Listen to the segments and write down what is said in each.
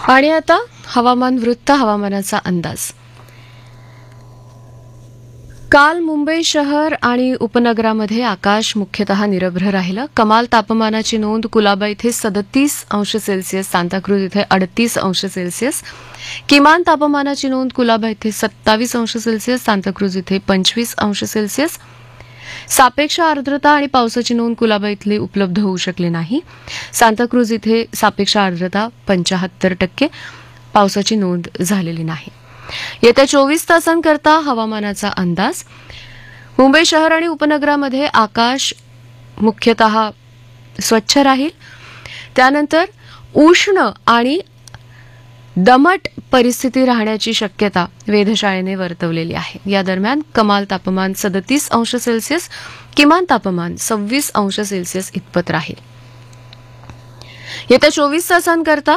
आणि आता हवामान वृत्त, हवामानाचा अंदाज. काल मुंबई शहर आणि उपनगरामध्ये आकाश मुख्यतः निरभ्र राहिलं. कमाल तापमानाची नोंद कुलाबा इथे 37°C, सांताक्रूज इथे 38°C, किमान तापमानाची नोंद कुलाबा इथे 27°C, सांताक्रूज इथे 25°C. सापेक्ष आर्द्रता आणि पावसाची नोंद कुलाबा इथली उपलब्ध होऊ शकली नाही. सांताक्रूज इथे सापेक्ष आर्द्रता 75%, पावसाची नोंद झालेली नाही. येत्या 24 तासांकरता हवामानाचा अंदाज. मुंबई शहर आणि उपनगरामध्ये आकाश मुख्यतः स्वच्छ राहील. त्यानंतर उष्ण आणि दमट परिस्थिती राहण्याची शक्यता वेधशाळेने वर्तवलेली आहे. या दरम्यान कमाल तापमान 37°C, किमान तापमान 26°C इतपत राहील. येत्या 24 तासांकरता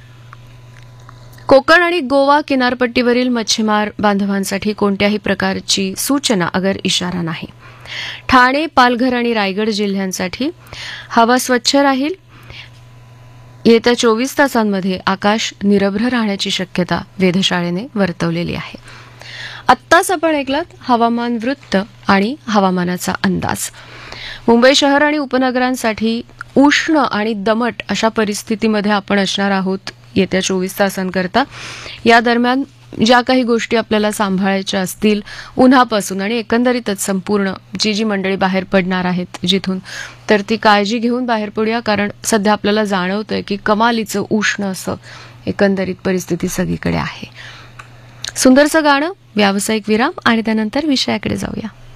कोकण आणि गोवा किनारपट्टीवरील मच्छीमार बांधवांसाठी कोणत्याही प्रकारची सूचना अगर इशारा नाही. ठाणे, पालघर आणि रायगड जिल्ह्यांसाठी हवा स्वच्छ राहील. येत्या 24 तासांमध्ये आकाश निरभ्र राहण्याची शक्यता वेधशाळेने वर्तवलेली आहे. आत्ताच आपण ऐकलात हवामान वृत्त आणि हवामानाचा अंदाज. मुंबई शहर आणि उपनगरांसाठी उष्ण आणि दमट अशा परिस्थितीमध्ये आपण असणार आहोत येत्या 24 तासांकरता. या दरम्यान ज्या काही गोष्टी आपल्याला सांभाळायच्या असतील उन्हापासून आणि एकंदरीतच संपूर्ण जी मंडळी बाहेर पडणार आहेत जिथून, तर ती काळजी घेऊन बाहेर पडूया. कारण सध्या आपल्याला जाणवतंय की कमालीचं उष्ण असं एकंदरीत परिस्थिती सगळीकडे आहे. सुंदरसं गाणं, व्यावसायिक विराम आणि त्यानंतर विषयाकडे जाऊया.